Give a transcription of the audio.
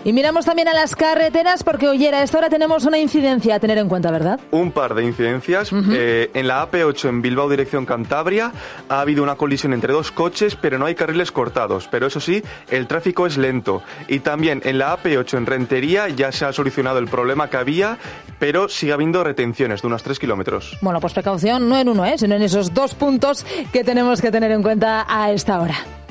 Y miramos también a las carreteras porque, oye, a esta hora tenemos una incidencia a tener en cuenta, ¿verdad? Un par de incidencias. En la AP8 en Bilbao, dirección Cantabria, ha habido una colisión entre dos coches, pero no hay carriles cortados. Pero eso sí, el tráfico es lento. Y también en la AP8 en Rentería ya se ha solucionado el problema que había, pero sigue habiendo retenciones de unos 3 kilómetros. Bueno, pues precaución no en uno, sino en esos 2 puntos que tenemos que tener en cuenta a esta hora.